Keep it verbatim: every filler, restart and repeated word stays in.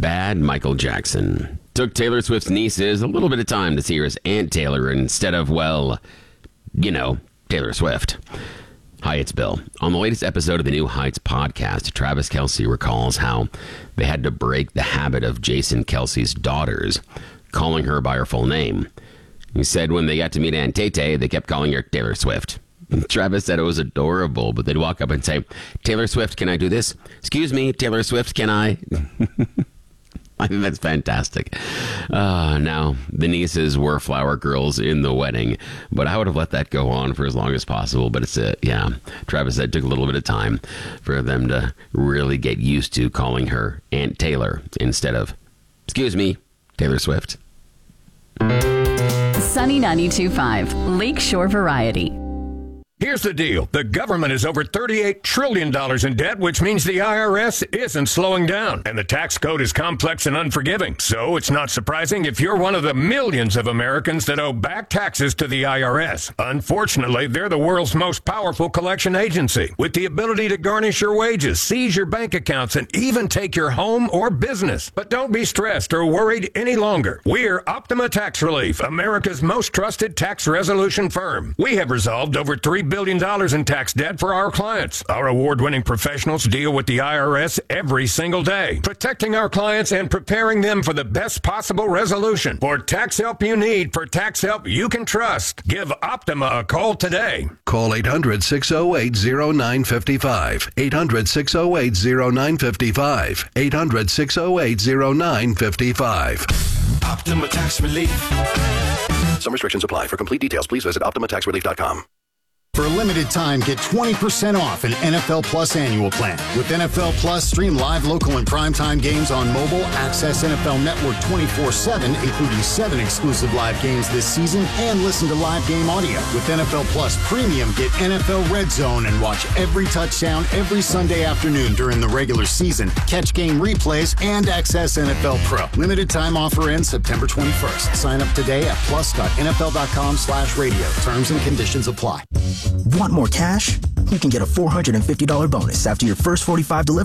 bad Michael Jackson. Took Taylor Swift's nieces a little bit of time to see her as Aunt Taylor instead of, well, you know, Taylor Swift. Hi, it's Bill. On the latest episode of the New Heights podcast, Travis Kelce recalls how they had to break the habit of Jason Kelce's daughters calling her by her full name. He said when they got to meet Aunt Tay-Tay, they kept calling her Taylor Swift. Travis said it was adorable, but they'd walk up and say, Taylor Swift, can I do this? Excuse me, Taylor Swift, can I? I think that's fantastic. Uh, now, the nieces were flower girls in the wedding, but I would have let that go on for as long as possible. But it's a, yeah, Travis said it took a little bit of time for them to really get used to calling her Aunt Taylor instead of, excuse me, Taylor Swift. Sunny ninety-two point five, Lakeshore Variety. Here's the deal. The government is over thirty-eight trillion dollars in debt, which means the I R S isn't slowing down. And the tax code is complex and unforgiving. So it's not surprising if you're one of the millions of Americans that owe back taxes to the I R S. Unfortunately, they're the world's most powerful collection agency, with the ability to garnish your wages, seize your bank accounts, and even take your home or business. But don't be stressed or worried any longer. We're Optima Tax Relief, America's most trusted tax resolution firm. We have resolved over three billion dollars in tax debt for our clients. Our award-winning professionals deal with the I R S every single day, protecting our clients and preparing them for the best possible resolution. For tax help you need, for tax help you can trust, give Optima a call today. Call eight hundred, six oh eight, oh nine five five. eight hundred, six oh eight, oh nine five five. eight hundred, six oh eight, oh nine five five. Optima Tax Relief. Some restrictions apply. For complete details, please visit optima tax relief dot com. For a limited time, get twenty percent off an N F L Plus annual plan. With N F L Plus, stream live, local, and primetime games on mobile, access N F L Network twenty-four seven, including seven exclusive live games this season, and listen to live game audio. With N F L Plus Premium, get N F L Red Zone and watch every touchdown every Sunday afternoon during the regular season, catch game replays, and access N F L Pro. Limited time offer ends September twenty-first. Sign up today at plus.nfl.com slash radio. Terms and conditions apply. Want more cash? You can get a four hundred fifty dollars bonus after your first forty-five deliveries.